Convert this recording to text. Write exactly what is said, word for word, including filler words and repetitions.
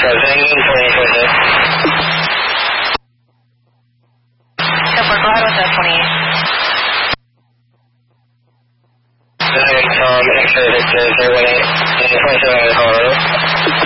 ten four, go ahead with the twenty-eight. Tom, X-ray Victor, zero one eight, twenty-seven, Colorado.